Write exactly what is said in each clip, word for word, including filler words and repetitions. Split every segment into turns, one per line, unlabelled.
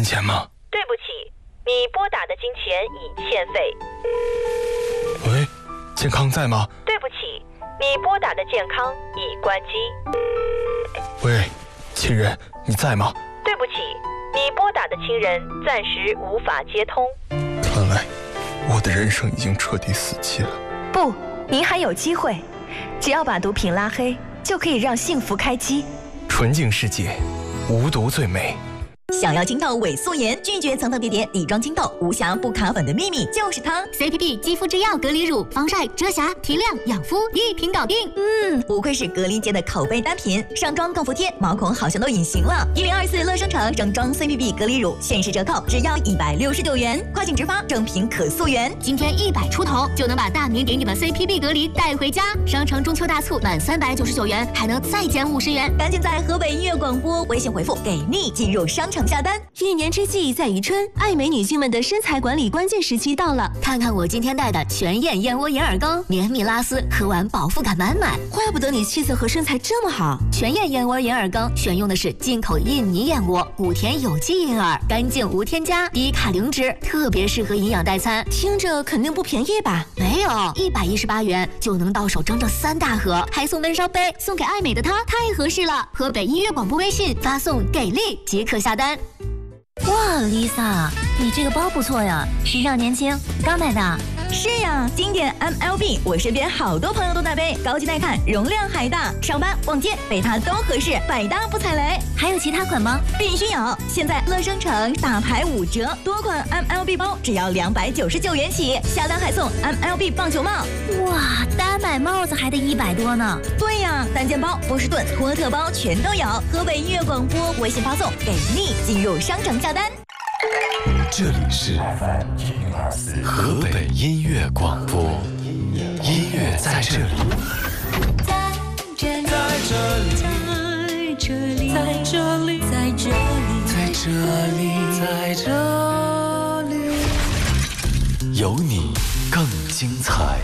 金钱吗？
对不起，你拨打的金钱已欠费。
喂，健康在吗？
对不起，你拨打的健康已关机。
喂，亲人，你在吗？
对不起，你拨打的亲人暂时无法接通。
看来我的人生已经彻底死期了。
不，您还有机会，只要把毒品拉黑，就可以让幸福开机。
纯净世界，无毒最美。
想要清透伪素颜，拒绝层层叠叠底妆清透，无瑕不卡粉的秘密就是它
C P B 肌肤之钥隔离乳，防晒、遮瑕、提亮、养肤，一瓶搞定。
嗯，不愧是隔离界的口碑单品，上妆更服帖，毛孔好像都隐形了。一零二四乐生城整装 C P B 隔离乳限时折扣，只要一百六十九元，快请直发，正品可溯源。
今天一百出头就能把大名鼎鼎的 C P B 隔离带回家。商城中秋大促满三百九十九元还能再减五十元，
赶紧在河北音乐广播微信回复给力进入商城下单。
一年之计在于春，爱美女性们的身材管理关键时期到了。
看看我今天带的全燕燕窝银耳羹，绵密拉丝，喝完饱腹感满满。
怪不得你气色和身材这么好。
全燕燕窝银耳羹选用的是进口印尼燕窝，谷田有机银耳，干净无添加，低卡零脂，特别适合营养代餐。
听着肯定不便宜吧？
没有，一百一十八元就能到手整整三大盒，还送温烧杯，送给爱美的她太合适了。河北音乐广播微信发送给力即可下单。
哇 ，Lisa， 你这个包不错呀，时尚年轻，刚买的。
是呀，经典 M L B， 我身边好多朋友都在背，高级耐看，容量还大，上班逛街背它都合适，百搭不踩雷。
还有其他款吗？
必须有！现在乐生城大牌五折，多款 M L B 包只要两百九十九元起，下单还送 M L B 棒球帽。
哇，单买帽子还得一百多呢。
对呀，单肩包、波士顿、托特包全都有。河北音乐广播微信发送给力，进入商城下单。
这里是河北音乐广播，音乐在这里，
在这里，在这里，在这里，在这里，
在这里，在这里，有你更精彩。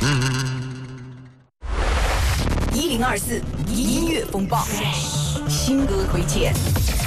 一零二四音乐风暴，新歌推荐。